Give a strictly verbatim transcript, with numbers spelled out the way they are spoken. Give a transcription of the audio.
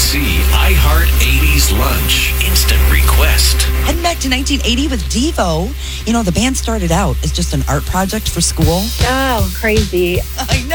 C iHeart eighties Lunch. Instant request. Heading back to nineteen eighty with Devo. You know, the band started out as just an art project for school. Oh, crazy. I know.